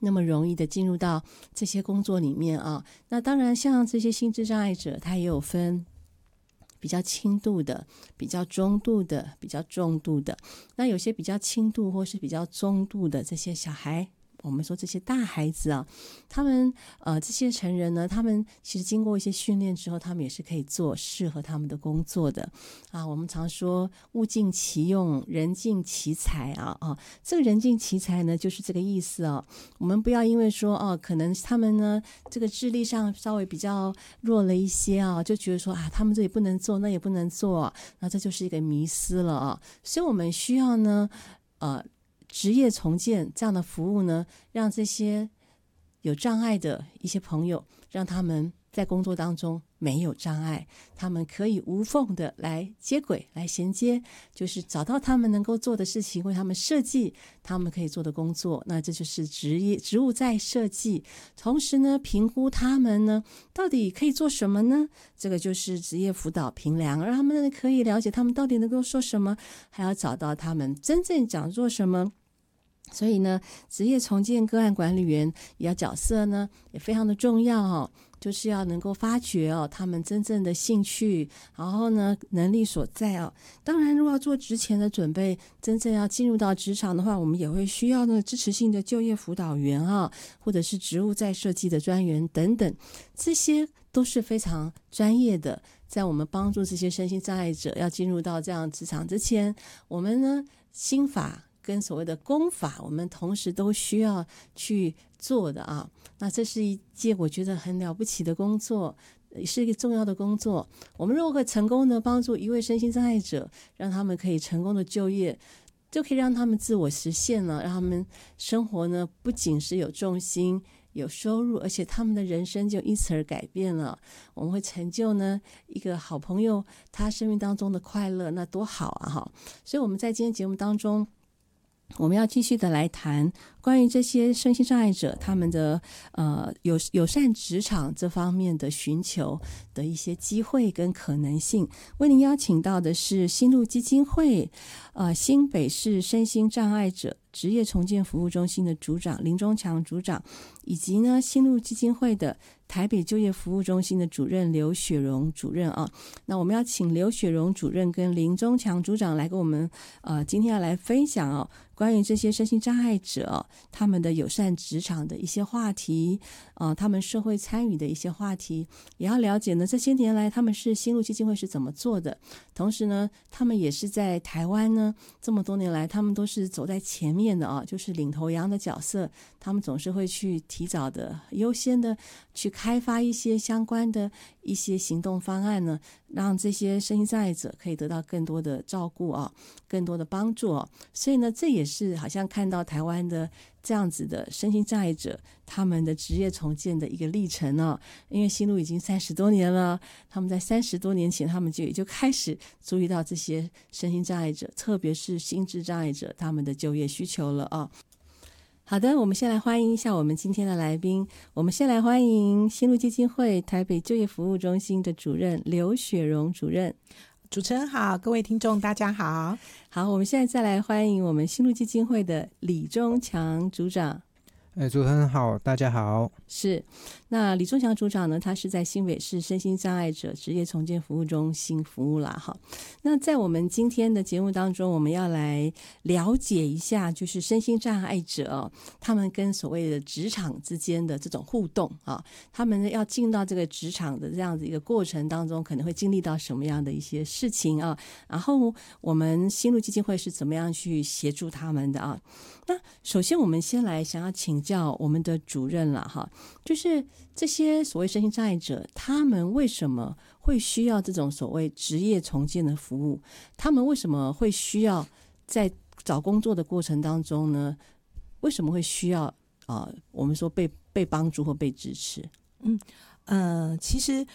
那么容易的进入到这些工作里面啊。那当然像这些心智障碍者，他也有分比较轻度的、比较中度的、比较重度的。那有些比较轻度或是比较中度的这些小孩，我们说这些大孩子啊，他们这些成人呢，他们其实经过一些训练之后，他们也是可以做适合他们的工作的啊。我们常说物尽其用，人尽其才啊。这个人尽其才呢，就是这个意思啊。我们不要因为说可能他们呢这个智力上稍微比较弱了一些啊，就觉得说他们这也不能做，那也不能做，那这就是一个迷思了啊。所以我们需要呢职业重建这样的服务呢，让这些有障碍的一些朋友，让他们在工作当中没有障碍，他们可以无缝的来接轨、来衔接，就是找到他们能够做的事情，为他们设计他们可以做的工作。那这就是职务再设计，同时呢，评估他们呢到底可以做什么呢？这个就是职业辅导评量，让他们可以了解他们到底能够说什么，还要找到他们真正想做什么。所以呢，职业重建个案管理员也要角色呢也非常的重要就是要能够发掘他们真正的兴趣，然后呢能力所在当然，如果要做职前的准备，真正要进入到职场的话，我们也会需要呢支持性的就业辅导员或者是职务再设计的专员等等，这些都是非常专业的。在我们帮助这些身心障碍者要进入到这样职场之前，我们呢心法跟所谓的功法，我们同时都需要去做的那这是一件我觉得很了不起的工作，也是一个重要的工作。我们如果可以成功的帮助一位身心障碍者，让他们可以成功的就业，就可以让他们自我实现了，让他们生活呢不仅是有重心有收入，而且他们的人生就因此而改变了。我们会成就呢一个好朋友他生命当中的快乐，那多好所以我们在今天节目当中，我们要继续的来谈关于这些身心障碍者他们的友善职场这方面的寻求的一些机会跟可能性。为您邀请到的是新路基金会新北市身心障碍者职业重建服务中心的组长林中强组长，以及呢新路基金会的台北就业服务中心的主任刘雪蓉主任那我们要请刘雪蓉主任跟林中强组长来跟我们今天要来分享关于这些身心障碍者他们的友善职场的一些话题他们社会参与的一些话题，也要了解呢这些年来他们是新路基金会是怎么做的。同时呢，他们也是在台湾呢这么多年来，他们都是走在前面的就是领头羊的角色。他们总是会去提早的、优先的去开发一些相关的一些行动方案呢，让这些身心障碍者可以得到更多的照顾更多的帮助所以呢，这也是好像看到台湾的这样子的身心障碍者他们的职业重建的一个历程因为新路已经30多年了，他们在30多年前他们也就开始注意到这些身心障碍者，特别是心智障碍者他们的就业需求了好的，我们先来欢迎一下我们今天的来宾。我们先来欢迎新路基金会台北就业服务中心的主任刘雪蓉主任。 主持人好，各位听众大家好。 好，我们现在再来欢迎我们新路基金会的李中强组长。 主持人好，大家好。 是，那李中强组长呢，他是在新北市身心障碍者职业重建服务中心服务啦那在我们今天的节目当中，我们要来了解一下就是身心障碍者他们跟所谓的职场之间的这种互动他们要进到这个职场的这样子一个过程当中，可能会经历到什么样的一些事情然后我们新路基金会是怎么样去协助他们的那首先我们先来想要请教我们的主任了就是这些所谓身心障碍者，他们为什么会需要这种所谓职业重建的服务？他们为什么会需要在找工作的过程当中呢？为什么会需要我们说被帮助或被支持？ 其实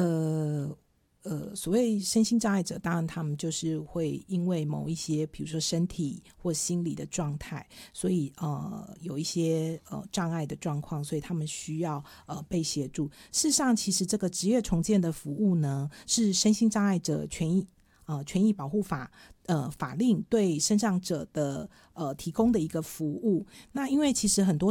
所谓身心障碍者，当然他们就是会因为某一些比如说身体或心理的状态，所以有一些障碍的状况，所以他们需要被协助。事实上其实这个职业重建的服务呢，是身心障碍者权益保护法法令对身障者的提供的一个服务。那因为其实很多